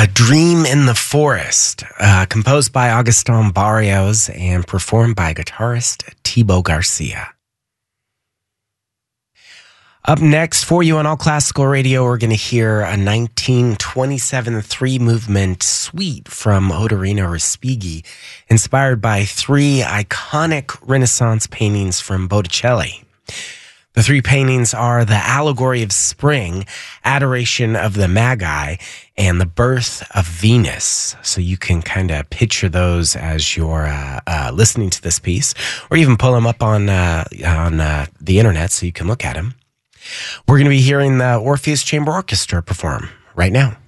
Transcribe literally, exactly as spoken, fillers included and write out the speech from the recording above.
A Dream in the Forest, uh, composed by Agustin Barrios and performed by guitarist Thibaut Garcia. Up next for you on All Classical Radio, we're going to hear a nineteen twenty-seven three-movement suite from Otorino Respighi, inspired by three iconic Renaissance paintings from Botticelli. The three paintings are the Allegory of Spring, Adoration of the Magi, and the Birth of Venus. So you can kind of picture those as you're uh, uh, listening to this piece, or even pull them up on uh, on uh, the internet so you can look at them. We're going to be hearing the Orpheus Chamber Orchestra perform right now.